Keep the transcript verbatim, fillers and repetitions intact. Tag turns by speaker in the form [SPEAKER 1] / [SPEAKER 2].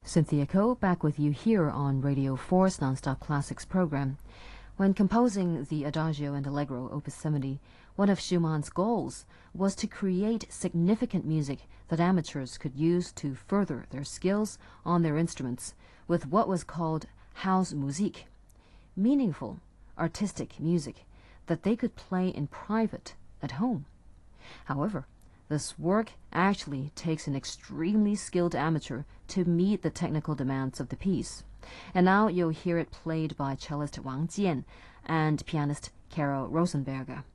[SPEAKER 1] Cynthia Ko back with you here on Radio four's Nonstop Classics program. When composing the Adagio and Allegro, Opus seventy, one of Schumann's goals was to create significant music that amateurs could use to further their skills on their instruments with what was called Hausmusik, meaningful, artistic music that they could play in private at home. However, this work actually takes an extremely skilled amateur to meet the technical demands of the piece. And now you'll hear it played by cellist Wang Jian and pianist Carol Rosenberger.